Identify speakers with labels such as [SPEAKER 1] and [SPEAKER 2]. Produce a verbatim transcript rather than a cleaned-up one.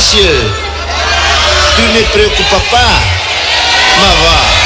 [SPEAKER 1] monsieur. Tu ne te préoccupes pas. Ma va.